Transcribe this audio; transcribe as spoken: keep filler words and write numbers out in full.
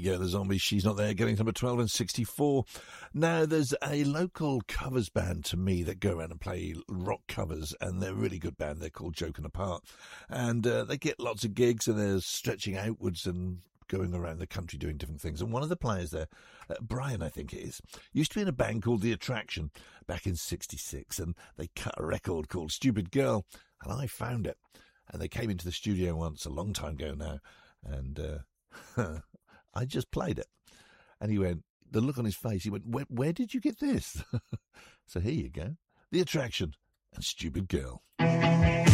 you go, the zombie, She's Not There, getting number twelve and sixty-four. Now, there's a local covers band to me that go around and play rock covers, and they're a really good band. They're called Joking Apart. And uh, they get lots of gigs, and they're stretching outwards and going around the country doing different things. And one of the players there, uh, Brian, I think it is, used to be in a band called The Attraction back in sixty-six, and they cut a record called Stupid Girl, and I found it. And they came into the studio once, a long time ago now, and uh, I just played it. And he went, the look on his face, he went, where, where did you get this? So here you go. The Attraction and Stupid Girl.